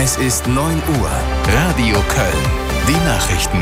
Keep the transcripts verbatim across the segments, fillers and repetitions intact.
Es ist neun Uhr. Radio Köln. Die Nachrichten.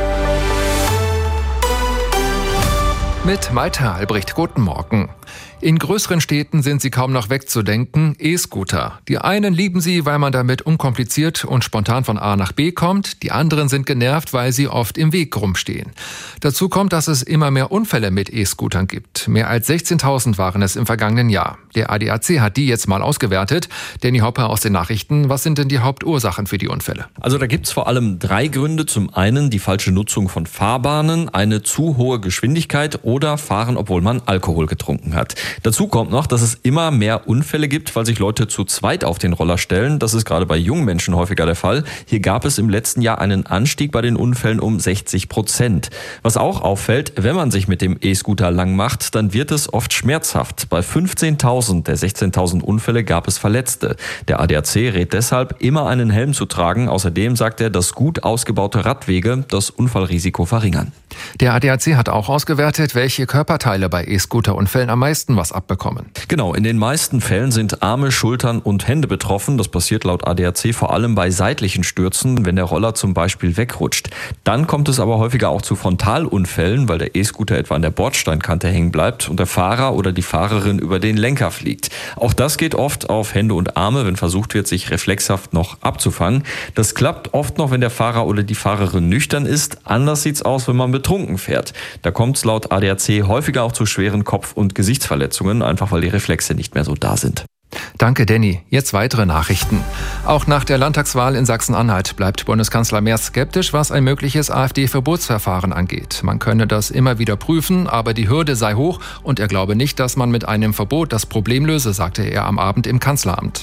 Mit Malte Albrecht, guten Morgen. In größeren Städten sind sie kaum noch wegzudenken, E-Scooter. Die einen lieben sie, weil man damit unkompliziert und spontan von A nach B kommt. Die anderen sind genervt, weil sie oft im Weg rumstehen. Dazu kommt, dass es immer mehr Unfälle mit E-Scootern gibt. Mehr als sechzehntausend waren es im vergangenen Jahr. Der A D A C hat die jetzt mal ausgewertet. Danny Hopper aus den Nachrichten. Was sind denn die Hauptursachen für die Unfälle? Also da gibt's vor allem drei Gründe. Zum einen die falsche Nutzung von Fahrbahnen, eine zu hohe Geschwindigkeit oder Fahren, obwohl man Alkohol getrunken hat. Dazu kommt noch, dass es immer mehr Unfälle gibt, weil sich Leute zu zweit auf den Roller stellen. Das ist gerade bei jungen Menschen häufiger der Fall. Hier gab es im letzten Jahr einen Anstieg bei den Unfällen um sechzig Prozent. Was auch auffällt, wenn man sich mit dem E-Scooter lang macht, dann wird es oft schmerzhaft. Bei fünfzehntausend der sechzehntausend Unfälle gab es Verletzte. Der A D A C rät deshalb, immer einen Helm zu tragen. Außerdem sagt er, dass gut ausgebaute Radwege das Unfallrisiko verringern. Der A D A C hat auch ausgewertet, welche Körperteile bei E-Scooter-Unfällen am meisten was abbekommen. Genau, in den meisten Fällen sind Arme, Schultern und Hände betroffen. Das passiert laut A D A C vor allem bei seitlichen Stürzen, wenn der Roller zum Beispiel wegrutscht. Dann kommt es aber häufiger auch zu Frontalunfällen, weil der E-Scooter etwa an der Bordsteinkante hängen bleibt und der Fahrer oder die Fahrerin über den Lenker fliegt. Auch das geht oft auf Hände und Arme, wenn versucht wird, sich reflexhaft noch abzufangen. Das klappt oft noch, wenn der Fahrer oder die Fahrerin nüchtern ist. Anders sieht's aus, wenn man betrunken fährt. Da kommt es laut A D A C häufiger auch zu schweren Kopf- und Gesichtsverletzungen, einfach weil die Reflexe nicht mehr so da sind. Danke, Danny. Jetzt weitere Nachrichten. Auch nach der Landtagswahl in Sachsen-Anhalt bleibt Bundeskanzler Merz skeptisch, was ein mögliches AfD-Verbotsverfahren angeht. Man könne das immer wieder prüfen, aber die Hürde sei hoch und er glaube nicht, dass man mit einem Verbot das Problem löse, sagte er am Abend im Kanzleramt.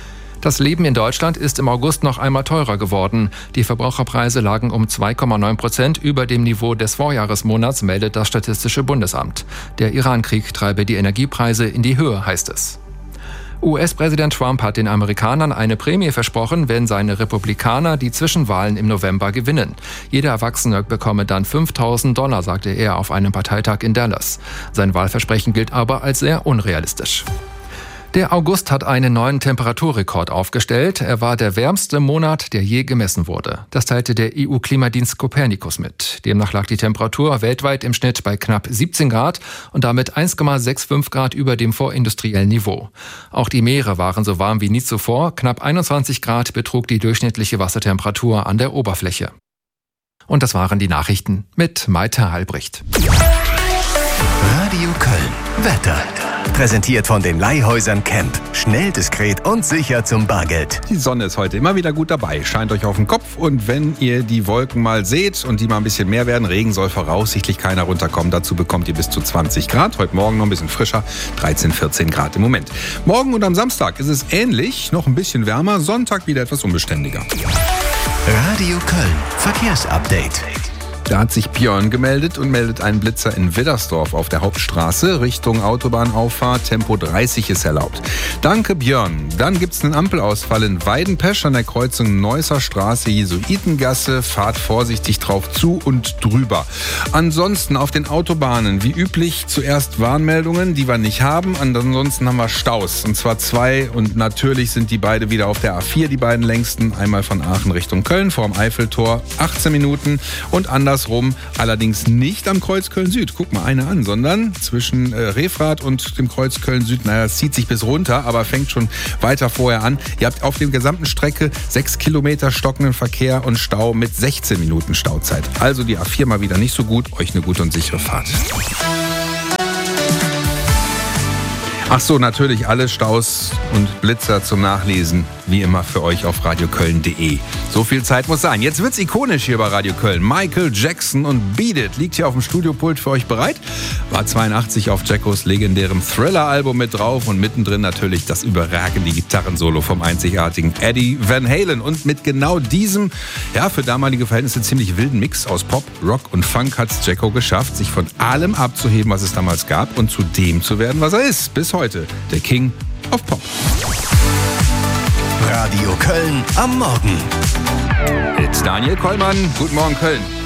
Das Leben in Deutschland ist im August noch einmal teurer geworden. Die Verbraucherpreise lagen um zwei Komma neun Prozent über dem Niveau des Vorjahresmonats, meldet das Statistische Bundesamt. Der Iran-Krieg treibe die Energiepreise in die Höhe, heißt es. U S-Präsident Trump hat den Amerikanern eine Prämie versprochen, wenn seine Republikaner die Zwischenwahlen im November gewinnen. Jeder Erwachsene bekomme dann fünftausend Dollar, sagte er auf einem Parteitag in Dallas. Sein Wahlversprechen gilt aber als sehr unrealistisch. Der August hat einen neuen Temperaturrekord aufgestellt. Er war der wärmste Monat, der je gemessen wurde. Das teilte der E U-Klimadienst Copernicus mit. Demnach lag die Temperatur weltweit im Schnitt bei knapp siebzehn Grad und damit eins Komma fünfundsechzig Grad über dem vorindustriellen Niveau. Auch die Meere waren so warm wie nie zuvor. Knapp einundzwanzig Grad betrug die durchschnittliche Wassertemperatur an der Oberfläche. Und das waren die Nachrichten mit Malte Albrecht. Radio Köln. Wetter. Präsentiert von den Leihhäusern Camp. Schnell, diskret und sicher zum Bargeld. Die Sonne ist heute immer wieder gut dabei, scheint euch auf den Kopf. Und wenn ihr die Wolken mal seht und die mal ein bisschen mehr werden, Regen soll voraussichtlich keiner runterkommen. Dazu bekommt ihr bis zu zwanzig Grad. Heute Morgen noch ein bisschen frischer, dreizehn, vierzehn Grad im Moment. Morgen und am Samstag ist es ähnlich, noch ein bisschen wärmer. Sonntag wieder etwas unbeständiger. Radio Köln. Verkehrsupdate. Da hat sich Björn gemeldet und meldet einen Blitzer in Widdersdorf auf der Hauptstraße Richtung Autobahnauffahrt. Tempo dreißig ist erlaubt. Danke, Björn. Dann gibt's einen Ampelausfall in Weidenpesch an der Kreuzung Neusser Straße, Jesuitengasse. Fahrt vorsichtig drauf zu und drüber. Ansonsten auf den Autobahnen, wie üblich, zuerst Warnmeldungen, die wir nicht haben. Ansonsten haben wir Staus, und zwar zwei. Und natürlich sind die beide wieder auf der A vier, die beiden längsten. Einmal von Aachen Richtung Köln vor dem Eiffeltor, achtzehn Minuten. Und anders rum, allerdings nicht am Kreuz Köln-Süd. Guck mal eine an, sondern zwischen äh, Refrath und dem Kreuz Köln-Süd. Naja, es zieht sich bis runter, aber fängt schon weiter vorher an. Ihr habt auf der gesamten Strecke sechs Kilometer stockenden Verkehr und Stau mit sechzehn Minuten Stauzeit. Also die A vier mal wieder nicht so gut. Euch eine gute und sichere Fahrt. Ach so, natürlich alle Staus und Blitzer zum Nachlesen, wie immer für euch auf radioköln punkt de. So viel Zeit muss sein. Jetzt wird's ikonisch hier bei Radio Köln. Michael Jackson und Beat It liegt hier auf dem Studiopult für euch bereit. War zweiundachtzig auf Jackos legendärem Thriller-Album mit drauf und mittendrin natürlich das überragende Gitarrensolo vom einzigartigen Eddie Van Halen. Und mit genau diesem, ja, für damalige Verhältnisse ziemlich wilden Mix aus Pop, Rock und Funk hat's Jacko geschafft, sich von allem abzuheben, was es damals gab und zu dem zu werden, was er ist. Bis heute der King of Pop. Radio Köln am Morgen. Mit Daniel Kollmann. Guten Morgen, Köln.